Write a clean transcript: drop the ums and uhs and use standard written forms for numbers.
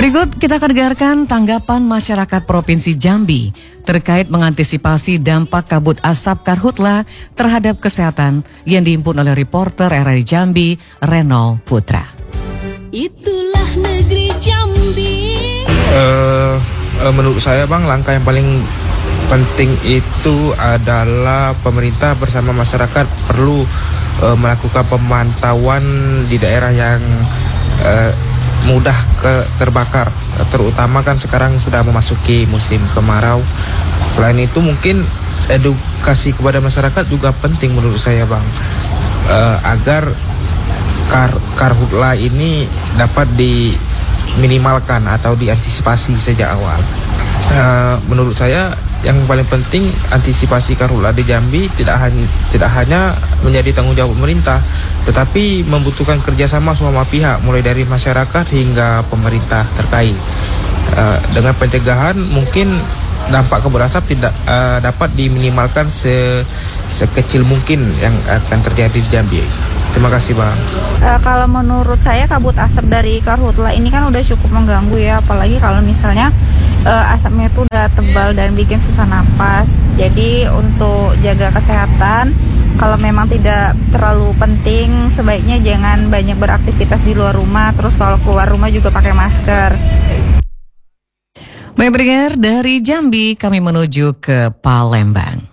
Berikut kita akan dengarkan tanggapan masyarakat Provinsi Jambi terkait mengantisipasi dampak kabut asap karhutla terhadap kesehatan yang dihimpun oleh reporter RRI Jambi, Reno Putra. Itulah negeri Jambi. Menurut saya Bang, langkah yang paling penting itu adalah pemerintah bersama masyarakat perlu melakukan pemantauan di daerah yang mudah terbakar, terutama kan sekarang sudah memasuki musim kemarau. Selain itu mungkin edukasi kepada masyarakat juga penting menurut saya Bang, agar karhutla ini dapat diminimalkan atau diantisipasi sejak awal. Menurut saya yang paling penting antisipasi karhutla di Jambi tidak hanya menjadi tanggung jawab pemerintah, tetapi membutuhkan kerjasama semua pihak, mulai dari masyarakat hingga pemerintah terkait. Dengan pencegahan mungkin dampak kabut asap tidak dapat diminimalkan sekecil mungkin yang akan terjadi di Jambi. Terima kasih Bang. Kalau menurut saya kabut asap dari karhutla ini kan udah cukup mengganggu ya, apalagi kalau misalnya asapnya itu udah tebal dan bikin susah napas. Jadi untuk jaga kesehatan, kalau memang tidak terlalu penting, sebaiknya jangan banyak beraktivitas di luar rumah. Terus kalau keluar rumah juga pakai masker. Baik, dari Jambi kami menuju ke Palembang.